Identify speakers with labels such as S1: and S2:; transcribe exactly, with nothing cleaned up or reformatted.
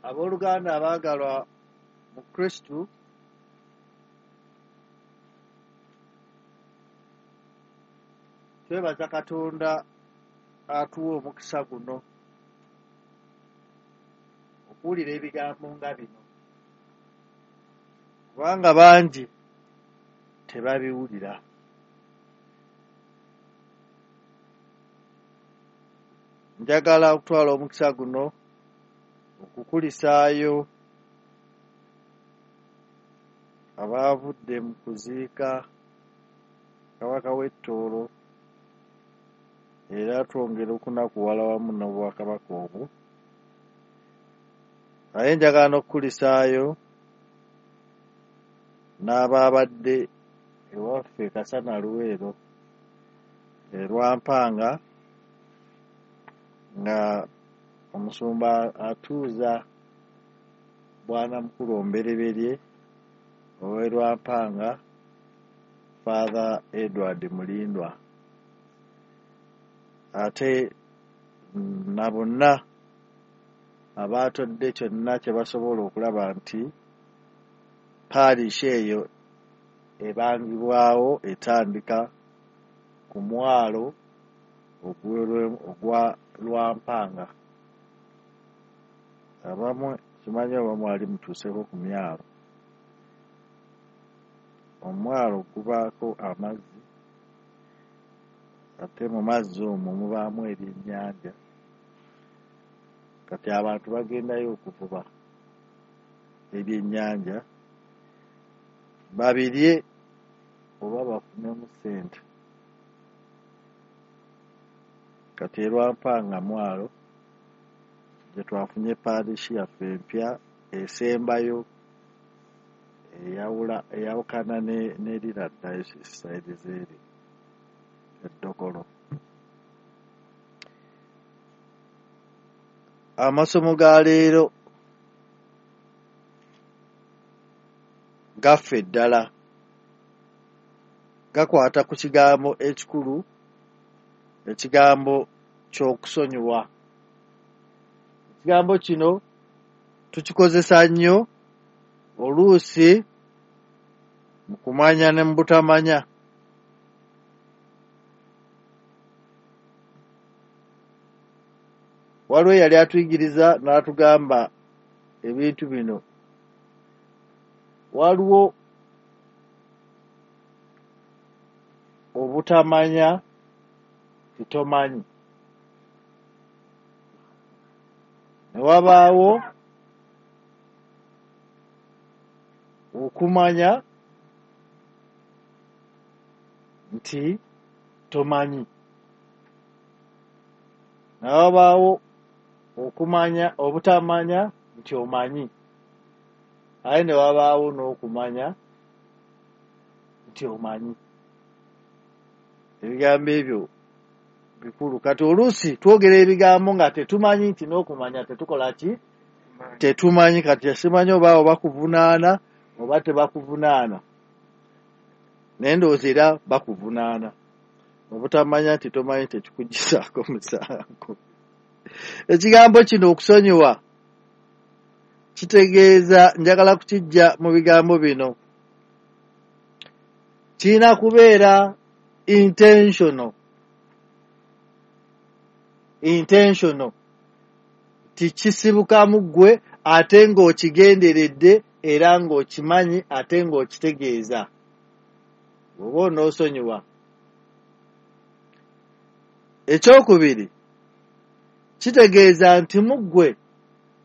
S1: Abooluganda abaagalwa mu Kristu, twebaza Katonda atuwa omukisa guno okuwulira ebigambo nga bino, kubanga bangi tebabiwulira. Njagala okutwala omukisa guno okukulisaayo abaavudde mu kuziika Kabaka w'e Tooro, era twongera okunakuwala wamu n'Obwakabaka obwo. Naye njagala n'okukulisaayo n'abaabadde ewaffe Kasana Luweero e Lwampanga, nga omusumba atuuza bwana mukulu omubereberye ow'e Lwampanga, Father Edward Mulindwa, ate na bonna abaatodde kyonna kye basobola okulaba nti paalishi eyo ebangibwawo etandika ku mwalo ogwa Lwampanga. Abamwe kimanyi oba mwali mutuuseko ku myalo. Omwalo gubaako amazzi, ate mu mazzi omwo mubaamu ebyennyanja. Kati abantu bagendayo okuvuba ebyennyanja babirye oba bafunemu ssente. Kati e Lwampanga mwalo gye twafunye paalishi yaffe empya esembayo eyawula eyawukana n'erira dayosisi z'eri eddokolo. Amasomo ga leero gaffe ddala gakwata ku kigambo ekikulu, ekigambo ky'okusonyiwa. Ekigambo kino tukikozesa nnyo oluusi mu kumanya ne mu butamanya. Waliwo eyali atuyigiriza n'atugamba ebintu bino. Waliwo obutamanya titomanyi, ne wabaawo okumanya nti tomanyi, ne wabaawo okumanya obutamanya nti omanyi, aye ne wabaawo n'okumanya nti omanyi. Ebigambo ebyo bikulu. Kati oluusi twogera ebigambo nga tetumanyi nti n'okumanya tetukola ki? Tetumanyi. Kati simanyi oba awo bakuvunaana oba tebakuvunaana. Naye ndowooza era bakuvunaana. Obutamanya nti tomanyi tekikuggyisaako musango. Ekigambo kino okusonyiwa kitegeeza, njagala kukiggya mu bigambo bino, kirina kubeera intentional. Intentional. Tikisibukamu ggwe ate ng'okigenderedde era ng'okimanyi ate ng'okitegeeza. Oba onoosonyiwa. Ekyokubiri, kitegeeza nti mu ggwe